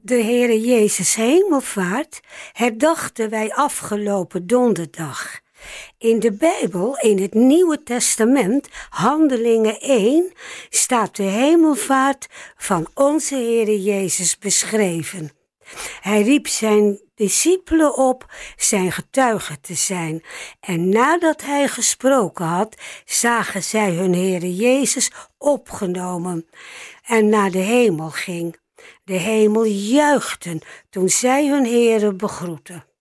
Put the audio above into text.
De Heere Jezus hemelvaart herdachten wij afgelopen donderdag. In de Bijbel, in het Nieuwe Testament, Handelingen 1, staat de hemelvaart van onze Heere Jezus beschreven. Hij riep zijn discipelen op zijn getuige te zijn. En nadat hij gesproken had, zagen zij hun Heere Jezus opgenomen en naar de hemel ging. De hemel juichten toen zij hun Heere begroetten.